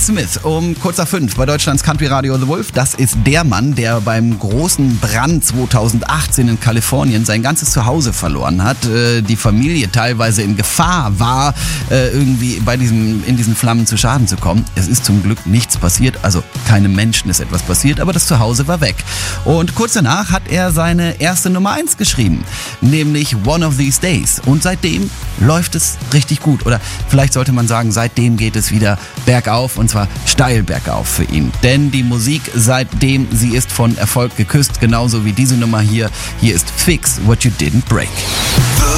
Smith um kurz nach 5 bei Deutschlands Country Radio The Wolf. Das ist der Mann, der beim großen Brand 2018 in Kalifornien sein ganzes Zuhause verloren hat. Die Familie teilweise in Gefahr war, irgendwie in diesen Flammen zu Schaden zu kommen. Es ist zum Glück nichts passiert, also keinem Menschen ist etwas passiert, aber das Zuhause war weg. Und kurz danach hat er seine erste Nummer 1 geschrieben, nämlich One of These Days. Und seitdem läuft es richtig gut. Oder vielleicht sollte man sagen, seitdem geht es wieder bergauf, und zwar steil bergauf für ihn. Denn die Musik seitdem, sie ist von Erfolg geküsst, genauso wie diese Nummer hier. Hier ist Fix What You Didn't Break.